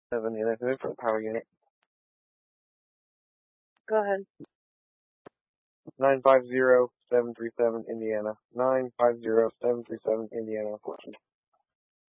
7 units for the power unit. Go ahead. 950737 Indiana. 950737 Indiana, 14.